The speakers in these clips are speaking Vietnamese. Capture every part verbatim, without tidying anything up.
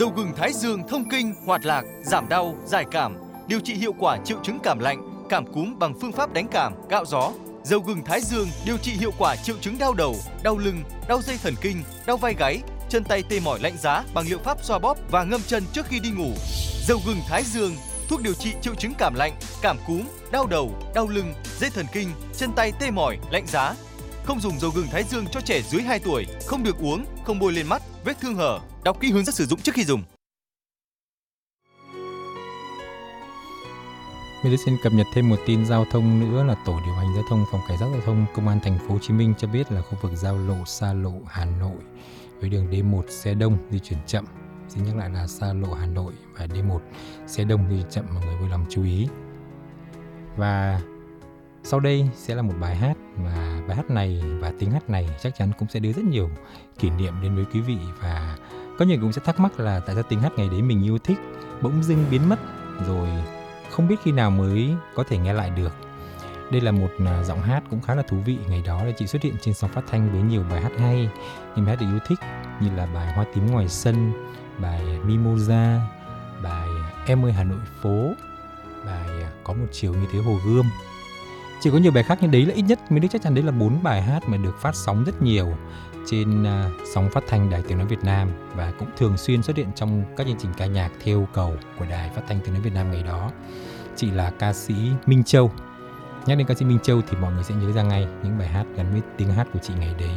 Dầu gừng Thái Dương thông kinh, hoạt lạc, giảm đau, giải cảm, điều trị hiệu quả triệu chứng cảm lạnh, cảm cúm bằng phương pháp đánh cảm, cạo gió. Dầu gừng Thái Dương điều trị hiệu quả triệu chứng đau đầu, đau lưng, đau dây thần kinh, đau vai gáy, chân tay tê mỏi lạnh giá bằng liệu pháp xoa bóp và ngâm chân trước khi đi ngủ. Dầu gừng Thái Dương, thuốc điều trị triệu chứng cảm lạnh, cảm cúm, đau đầu, đau lưng, dây thần kinh, chân tay tê mỏi, lạnh giá. Không dùng dầu gừng Thái Dương cho trẻ dưới hai tuổi, không được uống, không bôi lên mắt, vết thương hở. Đọc kỹ hướng dẫn sử dụng trước khi dùng. Mình xin cập nhật thêm một tin giao thông nữa là Tổ điều hành giao thông Phòng Cảnh sát giao thông Công an Thành phố Hồ Chí Minh cho biết là khu vực giao lộ xa lộ Hà Nội với đường D một xe đông di chuyển chậm. Xin nhắc lại là xa lộ Hà Nội và D một xe đông di chuyển chậm, mọi người vui lòng chú ý. Và sau đây sẽ là một bài hát, và bài hát này và tiếng hát này chắc chắn cũng sẽ đưa rất nhiều kỷ niệm đến với quý vị, và có nhiều người cũng sẽ thắc mắc là tại sao tiếng hát ngày đấy mình yêu thích bỗng dưng biến mất rồi không biết khi nào mới có thể nghe lại được. Đây là một giọng hát cũng khá là thú vị. Ngày đó là chị xuất hiện trên sóng phát thanh với nhiều bài hát hay, những bài hát được yêu thích như là bài Hoa tím ngoài sân, bài Mimosa, bài Em ơi Hà Nội phố, bài Có một chiều như thế Hồ Gươm. Chỉ có nhiều bài khác, nhưng đấy là ít nhất mình biết chắc chắn đấy là bốn bài hát mà được phát sóng rất nhiều trên uh, sóng phát thanh Đài Tiếng nói Việt Nam và cũng thường xuyên xuất hiện trong các chương trình ca nhạc theo yêu cầu của Đài Phát thanh Tiếng nói Việt Nam ngày đó. Chị là ca sĩ Minh Châu. Nhắc đến ca sĩ Minh Châu thì mọi người sẽ nhớ ra ngay những bài hát gắn với tiếng hát của chị ngày đấy,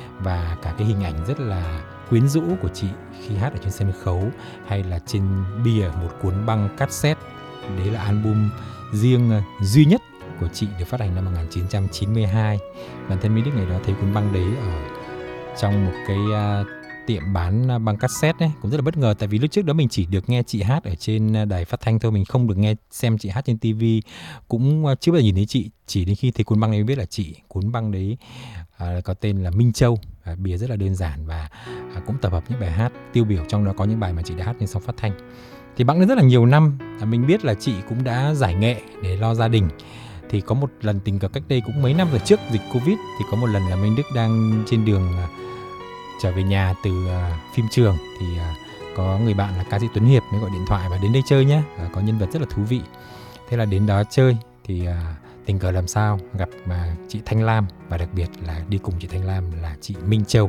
và cả cái hình ảnh rất là quyến rũ của chị khi hát ở trên sân khấu hay là trên bìa một cuốn băng cassette. Đấy là album riêng duy nhất của chị được phát hành năm một nghìn chín trăm chín mươi hai. Bản thân Mỹ Đức ngày đó thấy cuốn băng đấy ở trong một cái uh, tiệm bán băng cassette ấy, cũng rất là bất ngờ, tại vì lúc trước đó mình chỉ được nghe chị hát ở trên đài phát thanh thôi, mình không được nghe xem chị hát trên tivi, cũng uh, chưa bao giờ nhìn thấy chị. Chỉ đến khi thấy cuốn băng đấy mới biết là chị. Cuốn băng đấy uh, có tên là Minh Châu, uh, bìa rất là đơn giản và uh, cũng tập hợp những bài hát tiêu biểu, trong đó có những bài mà chị đã hát trên sóng phát thanh. Thì bẵng đến rất là nhiều năm, uh, mình biết là chị cũng đã giải nghệ để lo gia đình. Thì có một lần tình cờ cách đây cũng mấy năm rồi, trước dịch Covid, thì có một lần là Minh Đức đang trên đường uh, trở về nhà từ uh, phim trường, thì uh, có người bạn là ca sĩ Tuấn Hiệp mới gọi điện thoại và đến đây chơi nhé, uh, có nhân vật rất là thú vị. Thế là đến đó chơi thì uh, tình cờ làm sao gặp uh, chị Thanh Lam, và đặc biệt là đi cùng chị Thanh Lam là chị Minh Châu.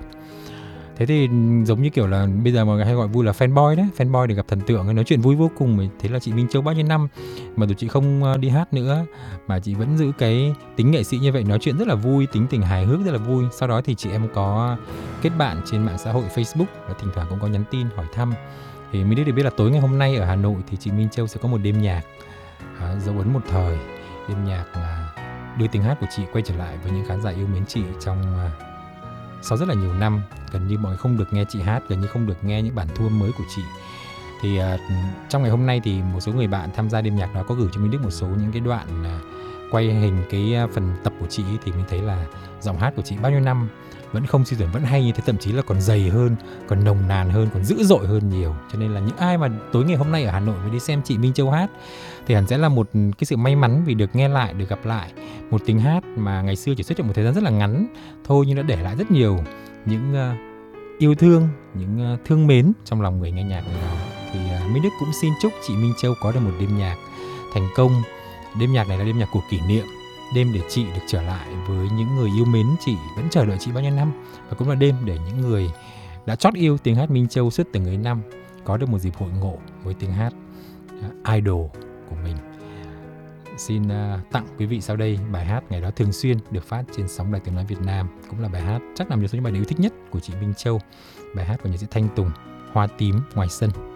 Thế thì giống như kiểu là bây giờ mọi người hay gọi vui là fanboy đấy, fanboy để gặp thần tượng, nói chuyện vui vô cùng. Thế là chị Minh Châu bao nhiêu năm mà tụi chị không đi hát nữa mà chị vẫn giữ cái tính nghệ sĩ như vậy, nói chuyện rất là vui, tính tình hài hước rất là vui. Sau đó thì chị em có kết bạn trên mạng xã hội Facebook và thỉnh thoảng cũng có nhắn tin hỏi thăm. Thì mới được biết là tối ngày hôm nay ở Hà Nội thì chị Minh Châu sẽ có một đêm nhạc à, dấu ấn một thời, đêm nhạc à, đưa tiếng hát của chị quay trở lại với những khán giả yêu mến chị trong à, sau rất là nhiều năm. Gần như mọi người không được nghe chị hát, gần như không được nghe những bản thu âm mới của chị. Thì uh, trong ngày hôm nay thì một số người bạn tham gia đêm nhạc đó có gửi cho Minh Đức một số những cái đoạn uh, quay hình cái uh, phần tập của chị ấy, thì mình thấy là giọng hát của chị bao nhiêu năm vẫn không suy giảm, vẫn hay như thế, thậm chí là còn dày hơn, còn nồng nàn hơn, còn dữ dội hơn nhiều. Cho nên là những ai mà tối ngày hôm nay ở Hà Nội mới đi xem chị Minh Châu hát thì hẳn sẽ là một cái sự may mắn vì được nghe lại, được gặp lại một tiếng hát mà ngày xưa chỉ xuất hiện một thời gian rất là ngắn thôi, nhưng đã để lại rất nhiều những uh, yêu thương, những uh, thương mến trong lòng người nghe nhạc người đó. Thì uh, Minh Đức cũng xin chúc chị Minh Châu có được một đêm nhạc thành công. Đêm nhạc này là đêm nhạc của kỷ niệm, đêm để chị được trở lại với những người yêu mến chị, vẫn chờ đợi chị bao nhiêu năm, và cũng là đêm để những người đã chót yêu tiếng hát Minh Châu suốt từng ấy năm có được một dịp hội ngộ với tiếng hát uh, idol của mình. Xin uh, tặng quý vị sau đây bài hát ngày đó thường xuyên được phát trên sóng Đài Tiếng nói Việt Nam, cũng là bài hát chắc là một trong những bài yêu thích nhất của chị Minh Châu, bài hát của nhạc sĩ Thanh Tùng, Hoa tím ngoài sân.